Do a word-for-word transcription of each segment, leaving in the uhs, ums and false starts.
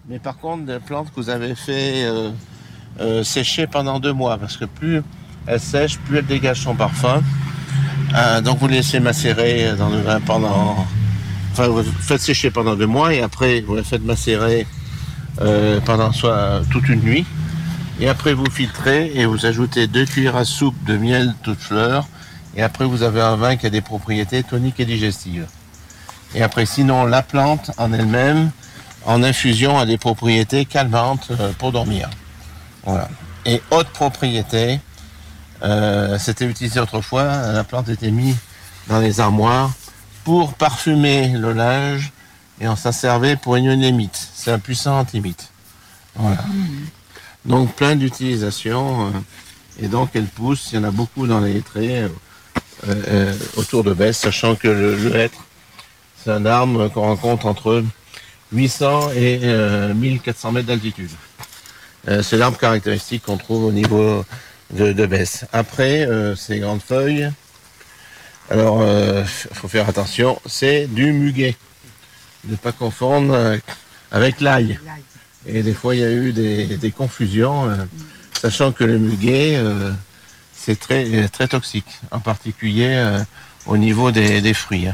Mais par contre, des plantes que vous avez fait euh, euh, sécher pendant deux mois, parce que plus elles sèchent, plus elles dégagent son parfum. Euh, donc vous les laissez macérer dans le vin pendant... Enfin, vous faites sécher pendant deux mois et après vous les faites macérer euh, pendant soit toute une nuit. Et après vous filtrez et vous ajoutez deux cuillères à soupe de miel toute fleur. Et après vous avez un vin qui a des propriétés toniques et digestives. Et après sinon la plante en elle-même, en infusion, a des propriétés calmantes euh, pour dormir. Voilà. Et autre propriété, euh, c'était utilisé autrefois, la plante était mise dans les armoires pour parfumer le linge et on s'en servait pour une émite. C'est un puissant antimite. Voilà. Donc plein d'utilisations. Euh, et donc elle pousse, il y en a beaucoup dans les hêtraies euh, euh, autour de Besse, sachant que le, le hêtre, c'est un arbre qu'on rencontre entre huit cents et euh, mille quatre cents mètres d'altitude. Euh, c'est l'arbre caractéristique qu'on trouve au niveau de, de Besse. Après, euh, ces grandes feuilles, alors il euh, faut faire attention, c'est du muguet. Ne pas confondre euh, avec l'ail. Et des fois, il y a eu des, des confusions, euh, sachant que le muguet, euh, c'est très, très toxique, en particulier euh, au niveau des, des fruits. Hein.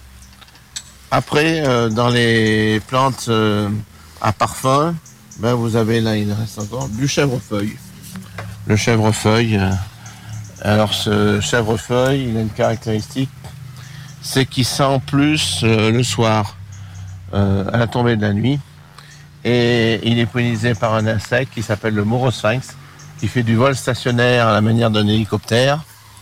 Après, euh, dans les plantes euh, à parfum, ben vous avez là, il reste encore du chèvrefeuille. Le chèvrefeuille, euh, alors ce chèvrefeuille, il a une caractéristique, c'est qu'il sent plus euh, le soir, euh, à la tombée de la nuit. Et il est pollinisé par un insecte qui s'appelle le morosphinx, qui fait du vol stationnaire à la manière d'un hélicoptère.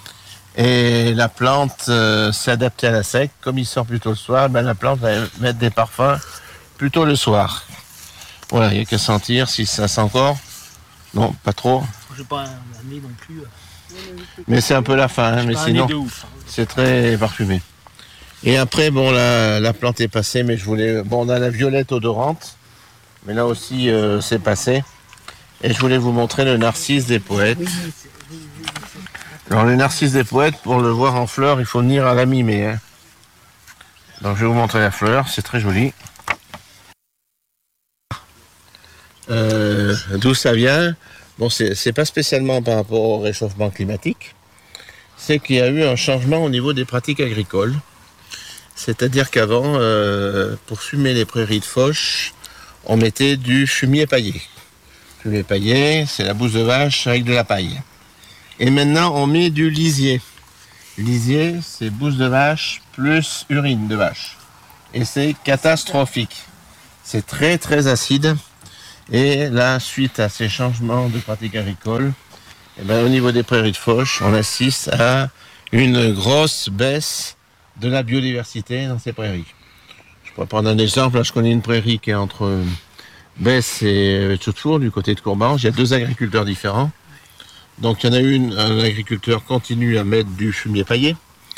Et la plante euh, s'est adaptée à l'insecte. Comme il sort plutôt le soir, ben la plante va mettre des parfums plutôt le soir. Voilà, il n'y a qu'à sentir si ça sent encore. Non, pas trop. Je n'ai pas un nez non plus. Mais c'est un peu la fin, hein, mais sinon, ouf, hein. C'est très parfumé. Et après, bon, la, la plante est passée, mais je voulais... Bon, on a la violette odorante, mais là aussi, euh, c'est passé. Et je voulais vous montrer le narcisse des poètes. Alors, le narcisse des poètes, pour le voir en fleur, il faut venir à la mi-mai. Hein. Donc, je vais vous montrer la fleur, c'est très joli. Euh, d'où ça vient? Bon, c'est, c'est pas spécialement par rapport au réchauffement climatique. C'est qu'il y a eu un changement au niveau des pratiques agricoles. C'est-à-dire qu'avant, euh, pour fumer les prairies de fauche, on mettait du fumier paillé. Fumier paillé, c'est la bouse de vache avec de la paille. Et maintenant, on met du lisier. Lisier, c'est bouse de vache plus urine de vache. Et c'est catastrophique. C'est très très acide. Et là, suite à ces changements de pratiques agricoles, eh ben, au niveau des prairies de fauche, on assiste à une grosse baisse de la biodiversité dans ces prairies. Je pourrais prendre un exemple. Là, je connais une prairie qui est entre Besse et Tchoutour, du côté de Courbange. Il y a deux agriculteurs différents. Donc, il y en a une, un agriculteur continue à mettre du fumier paillé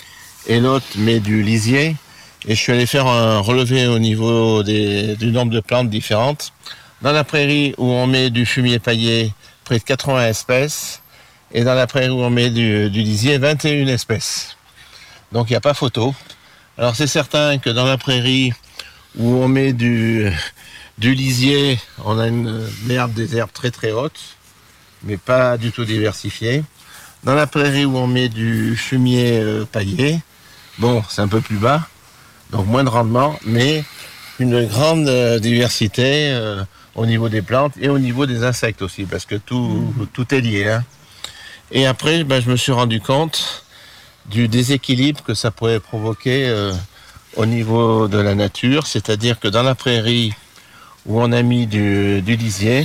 et l'autre met du lisier. Et je suis allé faire un relevé au niveau des, du nombre de plantes différentes. Dans la prairie où on met du fumier paillé, près de quatre-vingts espèces. Et dans la prairie où on met du, du lisier, vingt et une espèces. Donc il n'y a pas photo. Alors c'est certain que dans la prairie où on met du, du lisier, on a une herbe, des herbes très très hautes, mais pas du tout diversifiées. Dans la prairie où on met du fumier euh, paillé, bon, c'est un peu plus bas, donc moins de rendement, mais une grande euh, diversité euh, au niveau des plantes et au niveau des insectes aussi, parce que tout, mmh. tout est lié. Hein. Et après, ben, je me suis rendu compte du déséquilibre que ça pourrait provoquer euh, au niveau de la nature, c'est-à-dire que dans la prairie où on a mis du, du lisier,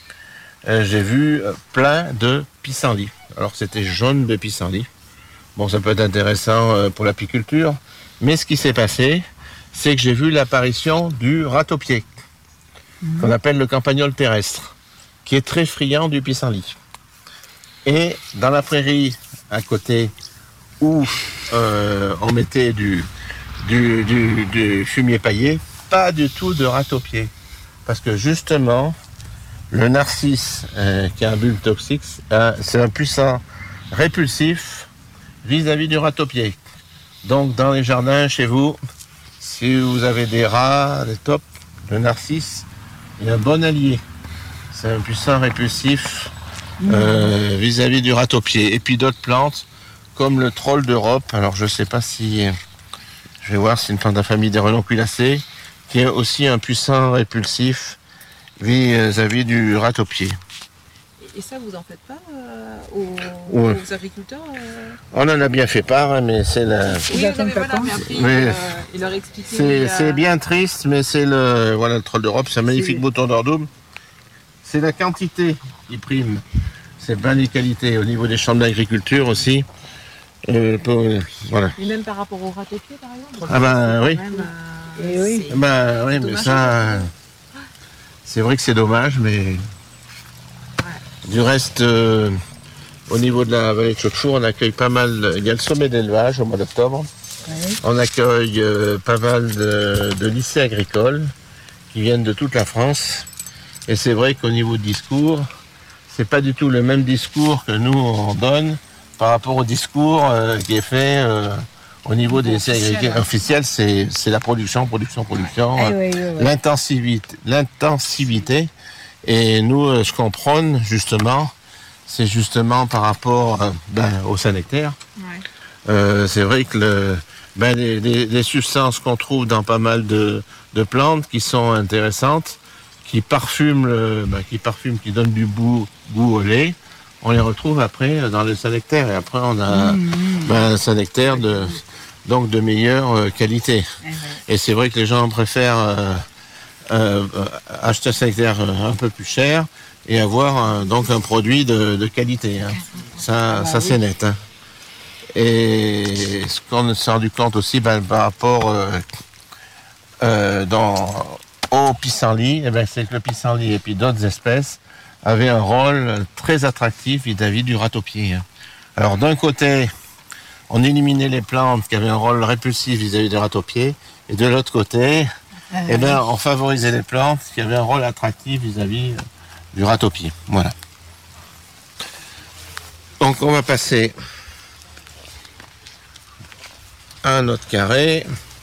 euh, j'ai vu plein de pissenlits. Alors c'était jaune de pissenlits. Bon, ça peut être intéressant euh, pour l'apiculture, mais ce qui s'est passé, c'est que j'ai vu l'apparition du râteau-pied, mmh. qu'on appelle le campagnol terrestre, qui est très friand du pissenlit. Et dans la prairie à côté où euh, on mettait du, du, du, du fumier paillé, pas du tout de râteau-pied. Parce que justement, le narcisse, euh, qui est un bulbe toxique, euh, c'est un puissant répulsif vis-à-vis du râteau-pied. Donc dans les jardins chez vous, si vous avez des rats, des tops, le narcisse et un bon allié. C'est un puissant répulsif euh, vis-à-vis du râteaupier. Et puis d'autres plantes, comme le troll d'Europe. Alors je ne sais pas si... Je vais voir, c'est une plante de la famille des renonculacées, qui est aussi un puissant répulsif vis-à-vis du râteaupier. Et ça, vous en faites pas euh, aux, Ouais. aux agriculteurs euh... On en a bien fait part, hein, mais c'est la... Oui, non, mais voilà, mais après, Mais euh, il leur expliquait... C'est, la... c'est bien triste, mais c'est le, voilà, le troll d'Europe, c'est un magnifique C'est... bouton d'or double. C'est la quantité qui prime, c'est pas les qualités. Au niveau des chambres d'agriculture aussi. Euh, pour, euh, voilà. Et même par rapport au râteaupier, par exemple. Ah ben oui. Même, euh, Et oui. c'est... Ben oui, mais dommage. ça, c'est vrai que c'est dommage, mais du reste, euh, au niveau de la vallée de Chaudefour, on accueille pas mal. Il y a le sommet d'élevage au mois d'octobre. Oui. On accueille euh, pas mal de, de lycées agricoles qui viennent de toute la France. Et c'est vrai qu'au niveau du discours, c'est pas du tout le même discours que nous on donne par rapport au discours euh, qui est fait euh, au niveau des lycées agricoles officiels. C'est, c'est la production, production, production, Ah, euh, oui, oui, oui. l'intensivité, l'intensivité. Et nous, euh, ce qu'on prône justement, c'est justement par rapport euh, ben, au Saint-Nectaire. Ouais. Euh, c'est vrai que le, ben, les, les- les substances qu'on trouve dans pas mal de, de plantes qui sont intéressantes, qui parfument, le, ben, qui parfument, qui donnent du goût, goût au lait, on les retrouve après dans le Saint-Nectaire. Et après, on a ben, un Saint-Nectaire de, donc de meilleure euh, qualité. Et c'est vrai que les gens préfèrent euh, euh, acheter un Saint-Nectaire un peu plus cher et avoir un- donc un produit de, de qualité. Hein. Ça, ça c'est net. Hein. Et ce qu'on s'est rendu compte aussi ben, par rapport euh, euh, dans, au pissenlit, eh ben, c'est que le pissenlit et puis d'autres espèces avaient un rôle très attractif vis-à-vis du râteaupier. Hein. Alors d'un côté, on éliminait les plantes qui avaient un rôle répulsif vis-à-vis du râteaupier, et de l'autre côté, eh ben, on favorisait les plantes qui avaient un rôle attractif vis-à-vis euh, du râteaupier. Voilà. Donc on va passer à un autre carré.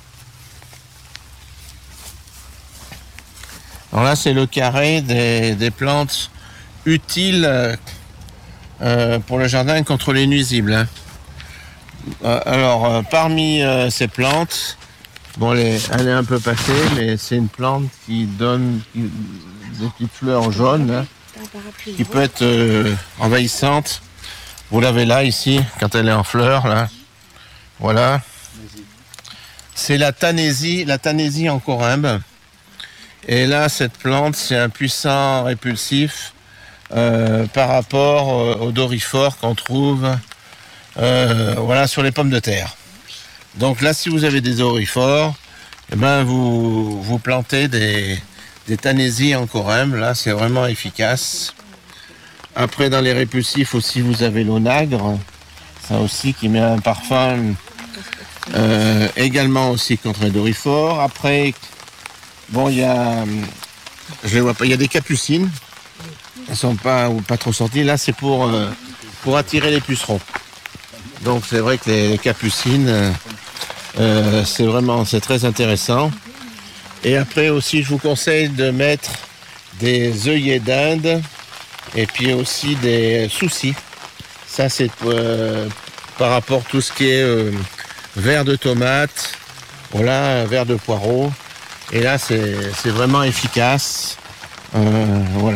Alors là, c'est le carré des, des plantes utiles euh, euh, pour le jardin contre les nuisibles. Hein. Euh, alors, euh, parmi euh, ces plantes, bon, elle est, elle est un peu passée, mais c'est une plante qui donne qui- des petites fleurs jaunes, hein, qui peut être euh, envahissante. Vous l'avez là, ici, quand elle est en fleurs, là. Voilà. C'est la tanésie, la tanésie en corymbe. Et là, cette plante, c'est un puissant répulsif euh, par rapport euh, au dorifort qu'on trouve euh, voilà, sur les pommes de terre. Donc là, si vous avez des dorifores, eh ben, vous, vous plantez des, des tanésies en corymbe. Là, c'est vraiment efficace. Après, dans les répulsifs aussi, vous avez l'onagre. Ça aussi, qui met un parfum euh, également aussi contre les dorifores. Après, bon, il y a, je les vois pas, il y a des capucines. Elles sont pas ou pas trop sorties. Là, c'est pour euh, pour attirer les pucerons. Donc, c'est vrai que les, les capucines, euh, euh, c'est vraiment, c'est très intéressant. Et après aussi, je vous conseille de mettre des œillets d'Inde et puis aussi des soucis. Ça, c'est euh, par rapport à tout ce qui est euh, verre de tomate, voilà, verre de poireau. Et là, c'est c'est vraiment efficace. Euh, voilà.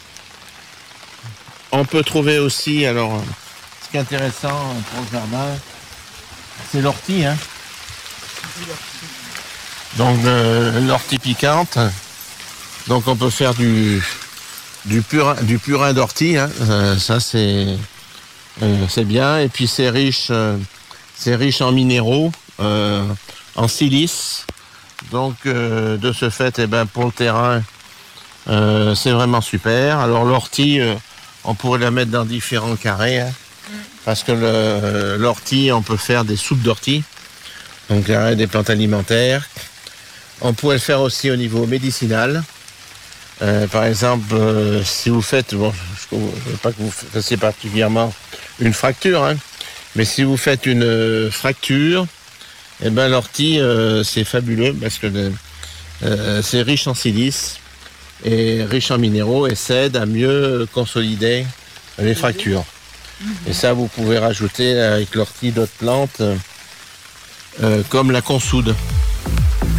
On peut trouver aussi, alors, ce qui est intéressant pour le jardin, c'est l'ortie. Hein. Donc, euh, l'ortie piquante. Donc, on peut faire du, du purin, du purin d'ortie. Hein. Euh, ça, c'est euh, c'est bien. Et puis, c'est riche, euh, c'est riche en minéraux, euh, en silice. Donc, euh, de ce fait, eh ben, pour le terrain, euh, c'est vraiment super. Alors, l'ortie, euh, on pourrait la mettre dans différents carrés, hein, parce que le, l'ortie, on peut faire des soupes d'ortie, donc carré des plantes alimentaires. On pourrait le faire aussi au niveau médicinal. Euh, par exemple, euh, si vous faites, bon, je ne veux pas que vous fassiez particulièrement une fracture, hein, mais si vous faites une euh, fracture, eh ben, l'ortie, euh, c'est fabuleux parce que euh, c'est riche en silice est riche en minéraux et ça aide à mieux consolider les fractures. Et ça, vous pouvez rajouter avec l'ortie d'autres plantes, euh, comme la consoude.